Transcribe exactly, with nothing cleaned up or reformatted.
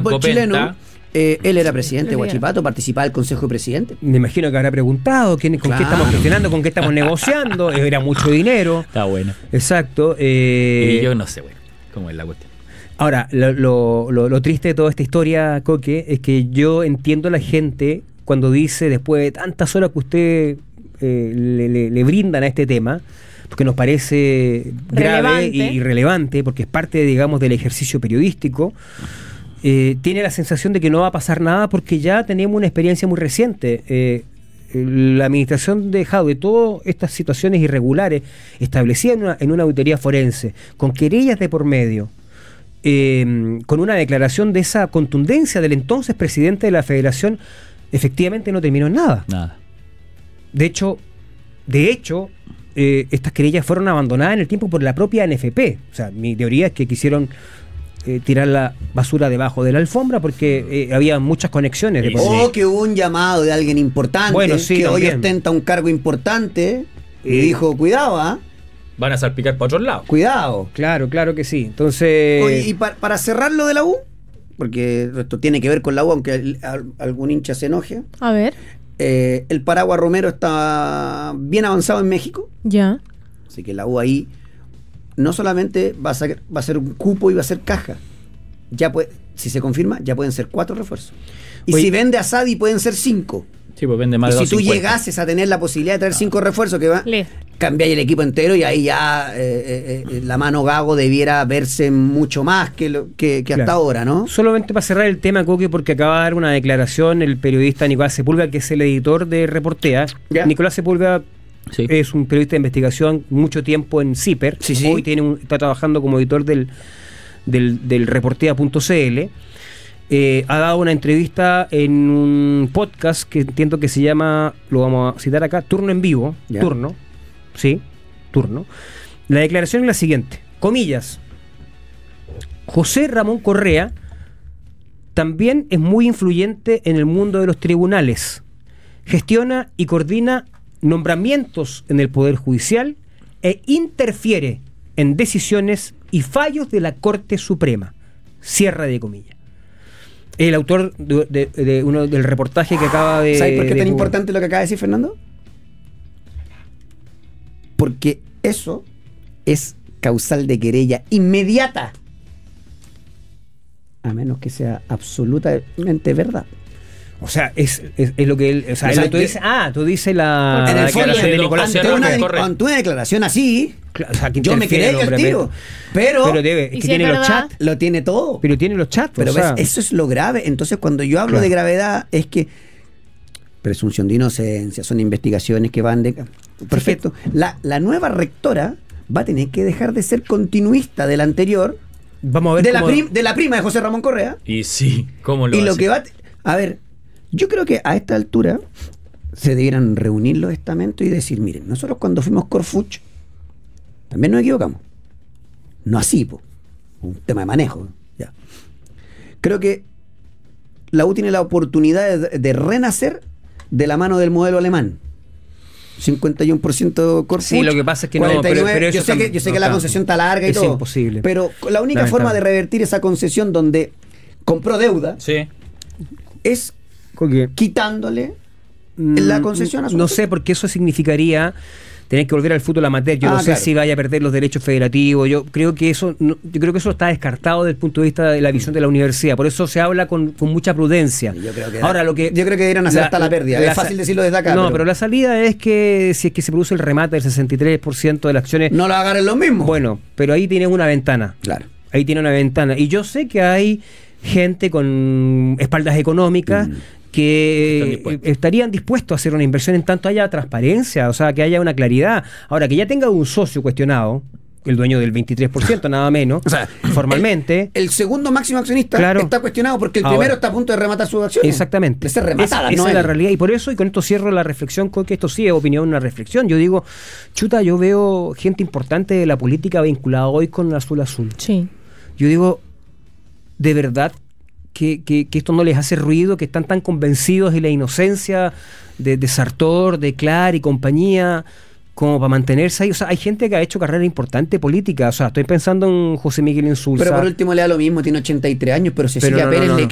fútbol chileno, eh, él era presidente de Huachipato, participaba del Consejo de Presidentes. Me imagino que habrá preguntado quién, con Claro. qué estamos gestionando, con qué estamos negociando. Era mucho dinero. Está bueno. Exacto. eh, Y yo no sé, bueno, cómo es la cuestión. Ahora, lo, lo, lo, lo triste de toda esta historia, Coque, es que yo entiendo a la gente cuando dice, después de tantas horas que usted eh, le, le, le brindan a este tema, porque nos parece grave Relevante. y relevante, porque es parte, digamos, del ejercicio periodístico, eh, tiene la sensación de que no va a pasar nada porque ya tenemos una experiencia muy reciente. Eh, la administración de Jadwe, todas estas situaciones irregulares establecidas en una, en una auditoría forense, con querellas de por medio, eh, con una declaración de esa contundencia del entonces presidente de la Federación, efectivamente no terminó en nada. Nada. De hecho, de hecho, eh, estas querellas fueron abandonadas en el tiempo por la propia N F P. O sea, mi teoría es que quisieron eh, tirar la basura debajo de la alfombra porque eh, había muchas conexiones. De Sí, por sí. medio. O que hubo un llamado de alguien importante, Bueno, sí, que hoy también. ostenta un cargo importante, y Eh. dijo, cuidado, ¿ah? Van a salpicar para otros lados. Cuidado. Claro, claro que sí. Entonces, Oye, y pa- para cerrar lo de la U, porque esto tiene que ver con la U, aunque el- al- algún hincha se enoje, A ver, eh, el paraguas Romero está bien avanzado en México, ya. así que la U ahí no solamente va a ser, va a ser un cupo y va a ser caja, ya puede, si se confirma, ya pueden ser cuatro refuerzos. Y Oye. si vende a Sadi pueden ser cinco. Sí, pues vende más Y de si tú doscientos cincuenta. llegases a tener la posibilidad de traer cinco refuerzos, que va, Listo. cambiáis el equipo entero y ahí ya eh, eh, eh, la mano Gago debiera verse mucho más que, lo, que, que hasta Claro. ahora, ¿no? solamente para cerrar el tema, Coque, porque acaba de dar una declaración el periodista Nicolás Sepúlveda, que es el editor de Reportea. Ya. Nicolás Sepúlveda Sí. es un periodista de investigación, mucho tiempo en CIPER. Sí, sí. Hoy tiene un- está trabajando como editor del, del, del reportea punto c l. Eh, ha dado una entrevista en un podcast que entiendo que se llama, lo vamos a citar acá, Turno en Vivo. Ya. Turno. Sí, turno. La declaración es la siguiente, comillas. José Ramón Correa también es muy influyente en el mundo de los tribunales. Gestiona y coordina nombramientos en el Poder Judicial e interfiere en decisiones y fallos de la Corte Suprema. Cierra de comillas. El autor de, de- de uno del reportaje que acaba de... ¿Sabes por qué es de tan pu- importante lo que acaba de decir Fernando? Porque eso es causal de querella inmediata. A menos que sea absolutamente verdad. O sea, es, es, es lo que él... O sea, O él- sea, tú yo- dices, ah, tú dices la, En la el fondo, declaración de de Nicolás José ante Sepúlveda. Ramón una, correcto. ante una declaración así, Claro, o sea, que yo me interfiere quedé el al hombre, tiro. pero- Pero, Pero debe, ¿Y es si que tiene es los verdad? chats. lo tiene todo. Pero tiene los chats. Pero o ves, sea, eso es lo grave. Entonces, cuando yo hablo Claro. de gravedad, es que presunción de inocencia, son investigaciones que van de... Perfecto. La, la nueva rectora va a tener que dejar de ser continuista de la anterior, vamos a ver de la, cómo- prim- de la prima de José Ramón Correa. Y sí, ¿cómo lo Y lo hace? que va... a- A ver, yo creo que a esta altura se debieran reunir los estamentos y decir, miren, nosotros cuando fuimos Corfuch, también nos equivocamos. No así, po. Un tema de manejo. Ya. Creo que la U tiene la oportunidad de, de renacer de la mano del modelo alemán. cincuenta y uno por ciento Corfuch. Sí, lo que pasa es que no, cuarenta y nueve. pero- pero eso yo sé que, tam- yo sé no que la está- concesión está larga y es todo. imposible. Pero la única Lamentable. forma de revertir esa concesión donde compró deuda Sí. es Coque, quitándole mm, la concesión a su No club. sé, porque eso significaría tener que volver al fútbol amateur. Yo Ah, no sé claro. si vaya a perder los derechos federativos. Yo creo que eso no- yo creo que eso está descartado desde el punto de vista de la visión de la universidad. Por eso se habla con, con mucha prudencia. Yo creo que Ahora lo que yo creo que deberían hacer hasta la pérdida. Es fácil decirlo desde acá. No, pero, la salida es que si es que se produce el remate del sesenta y tres por ciento de las acciones. no lo hagan lo mismo. Bueno, pero ahí tienes una ventana. Claro. Ahí tiene una ventana. Y yo sé que hay gente con espaldas económicas Mm. que Están dispuestos. eh, estarían dispuestos a hacer una inversión en tanto haya transparencia, o sea, que haya una claridad. Ahora, que ya tenga un socio cuestionado, el dueño del veintitrés por ciento, nada menos, O sea, formalmente. El segundo máximo accionista Claro. está cuestionado porque el Ahora. primero está a punto de rematar sus acciones. Exactamente. De ser rematada, Esa, no esa es la él. realidad. Y por eso, y con esto cierro la reflexión, con que esto sí es opinión, una reflexión. Yo digo, chuta, yo veo gente importante de la política vinculada hoy con Azul Azul. Sí. Yo digo, de verdad que, que- que esto no les hace ruido, que están tan convencidos de la inocencia de, de Sartor, de Clar y compañía, como para mantenerse ahí. O sea, hay gente que ha hecho carrera importante política. O sea, estoy pensando en José Miguel Insulza. Pero por último le da lo mismo, tiene ochenta y tres años, pero Pero Cecilia no, no, Pérez no, le no.